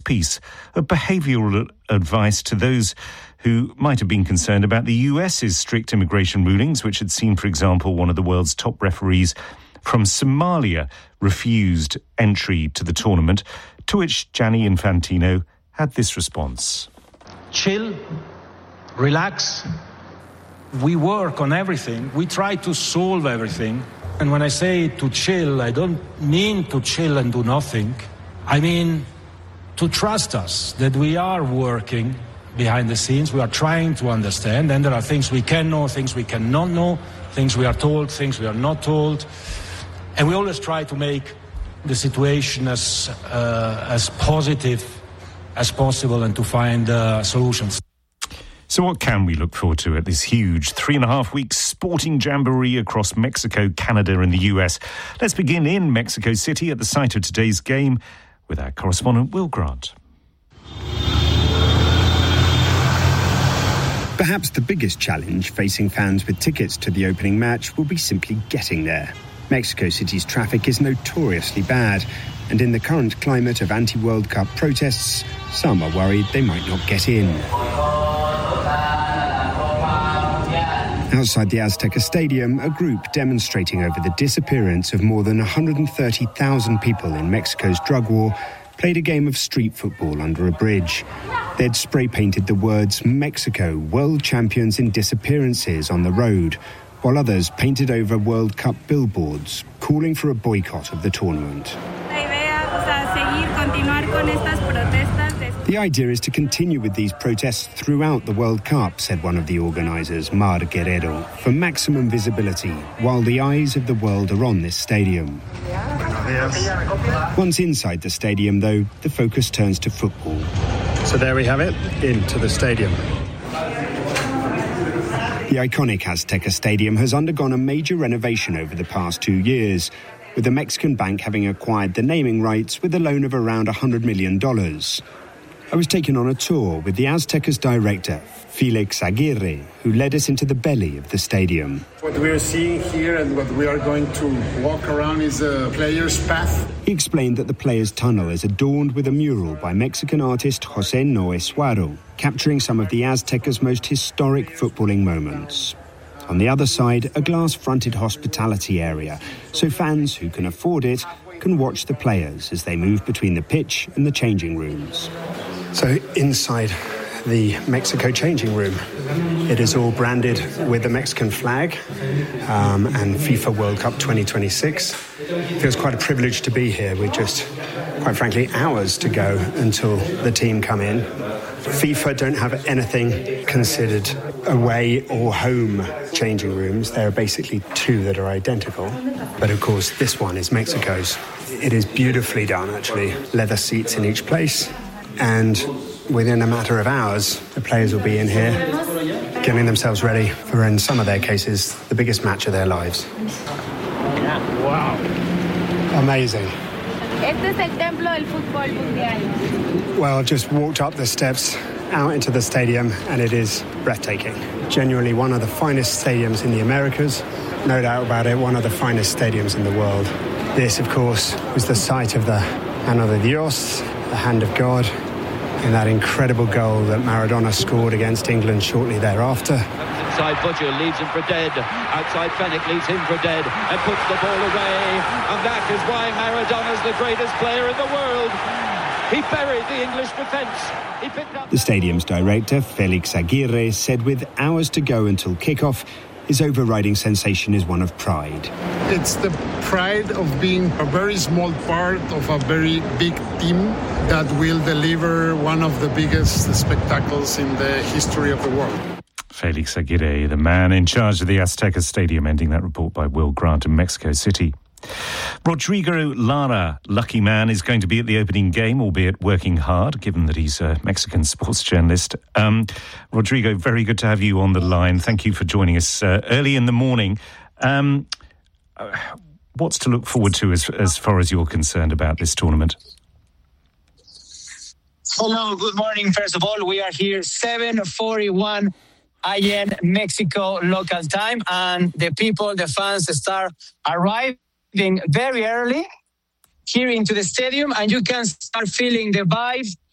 piece of behavioural advice to those who might have been concerned about the US's strict immigration rulings, which had seen, for example, one of the world's top referees from Somalia refused entry to the tournament, to which Gianni Infantino had this response. Chill, relax. We work on everything. We try to solve everything. And when I say to chill, I don't mean to chill and do nothing. I mean to trust us that we are working behind the scenes. We are trying to understand. And there are things we can know, things we cannot know, things we are told, things we are not told. And we always try to make the situation as positive as possible and to find solutions. So what can we look forward to at this huge 3.5-week sporting jamboree across Mexico, Canada and the US? Let's begin in Mexico City at the site of today's game with our correspondent Will Grant. Perhaps the biggest challenge facing fans with tickets to the opening match will be simply getting there. Mexico City's traffic is notoriously bad, and in the current climate of anti-World Cup protests, some are worried they might not get in. Outside the Azteca Stadium, a group demonstrating over the disappearance of more than 130,000 people in Mexico's drug war played a game of street football under a bridge. They'd spray-painted the words "Mexico, World Champions in Disappearances" on the road, while others painted over World Cup billboards, calling for a boycott of the tournament. The idea is to continue with these protests throughout the World Cup, said one of the organisers, Mar Guerrero, for maximum visibility, while the eyes of the world are on this stadium. Once inside the stadium, though, the focus turns to football. So there we have it, into the stadium. The iconic Azteca Stadium has undergone a major renovation over the past 2 years, with the Mexican bank having acquired the naming rights with a loan of around $100 million. I was taken on a tour with the Azteca's director, Felix Aguirre, who led us into the belly of the stadium. What we are seeing here and what we are going to walk around is a player's path. He explained that the player's tunnel is adorned with a mural by Mexican artist José Noé Suaro, capturing some of the Azteca's most historic footballing moments. On the other side, a glass-fronted hospitality area, so fans who can afford it can watch the players as they move between the pitch and the changing rooms. So inside the Mexico changing room, it is all branded with the Mexican flag and FIFA World Cup 2026. It feels quite a privilege to be here. We're just, quite frankly, hours to go until the team come in. FIFA don't have anything considered away or home changing rooms. There are basically two that are identical. But of course, this one is Mexico's. It is beautifully done, actually. Leather seats in each place. And within a matter of hours, the players will be in here getting themselves ready for, in some of their cases, the biggest match of their lives. Wow. Amazing. Este es el templo del fútbol mundial. Well, I've just walked up the steps out into the stadium and it is breathtaking. Genuinely one of the finest stadiums in the Americas. No doubt about it, one of the finest stadiums in the world. This, of course, was the site of the Mano de Dios, the hand of God, in that incredible goal that Maradona scored against England shortly thereafter. Inside Butcher leaves him for dead. Outside Fennick leaves him for dead and puts the ball away. And that is why Maradona's the greatest player in the world. He buried the English defence. He picked up... The stadium's director, Felix Aguirre, said with hours to go until kickoff, his overriding sensation is one of pride. It's the pride of being a very small part of a very big team that will deliver one of the biggest spectacles in the history of the world. Felix Aguirre, the man in charge of the Azteca Stadium, ending that report by Will Grant in Mexico City. Rodrigo Lara, lucky man, is going to be at the opening game, albeit working hard, given that he's a Mexican sports journalist. Rodrigo, very good to have you on the line. Thank you for joining us early in the morning. What's to look forward to as far as you're concerned about this tournament? Hello, good morning. First of all, we are here 7:41 a.m. Mexico local time, and the people, the fans, start arriving very early here into the stadium, and you can start feeling the vibe